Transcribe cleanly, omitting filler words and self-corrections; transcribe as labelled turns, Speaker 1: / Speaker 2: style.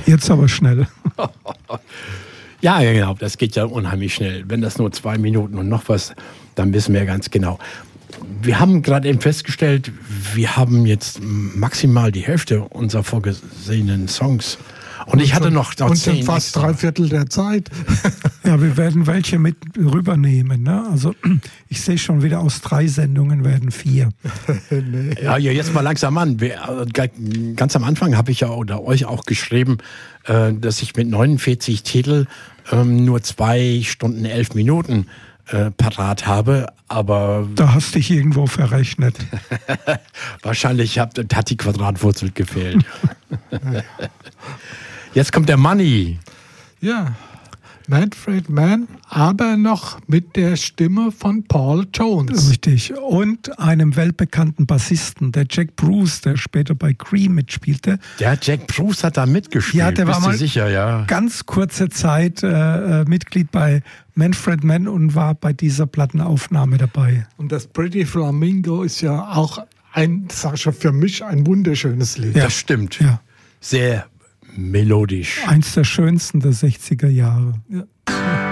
Speaker 1: Jetzt aber schnell.
Speaker 2: Ja, genau, das geht ja unheimlich schnell. Wenn das nur 2 Minuten und noch was, dann wissen wir ganz genau. Wir haben gerade eben festgestellt, wir haben jetzt maximal die Hälfte unserer vorgesehenen Songs. Und ich hatte noch 10
Speaker 3: und schon fast
Speaker 2: extra.
Speaker 3: 3/4 der Zeit.
Speaker 1: Ja, wir werden welche mit rübernehmen. Ne? Also ich sehe schon wieder, aus 3 Sendungen werden 4.
Speaker 2: Ja, jetzt mal langsam an. Ganz am Anfang habe ich ja oder euch auch geschrieben, dass ich mit 49 Titel nur 2 Stunden 11 Minuten parat habe, aber
Speaker 1: Da hast dich irgendwo verrechnet.
Speaker 2: wahrscheinlich hat die Quadratwurzel gefehlt. Jetzt kommt der Money.
Speaker 3: Ja, Manfred Mann, aber noch mit der Stimme von Paul Jones.
Speaker 1: Richtig. Und einem weltbekannten Bassisten, der Jack Bruce, der später bei Cream mitspielte.
Speaker 2: Der Jack Bruce hat da mitgespielt.
Speaker 1: Ja, der war
Speaker 2: Bist du
Speaker 1: mal
Speaker 2: sicher, ja.
Speaker 1: ganz kurze Zeit Mitglied bei Manfred Mann und war bei dieser Plattenaufnahme dabei.
Speaker 3: Und das Pretty Flamingo ist ja auch für mich ein wunderschönes Lied.
Speaker 2: Das stimmt.
Speaker 1: Ja.
Speaker 2: Sehr melodisch.
Speaker 1: Eins der schönsten der 60er Jahre.
Speaker 3: Ja.